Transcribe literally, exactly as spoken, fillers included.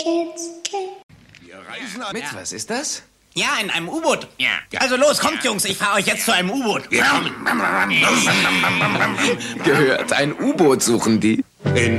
Wir reisen mit, ja. Was ist das? Ja, in einem U-Boot. Ja. Also los, kommt, Jungs, ich fahre euch jetzt zu einem U-Boot. Wir kommen. Gehört, ein U-Boot suchen die. In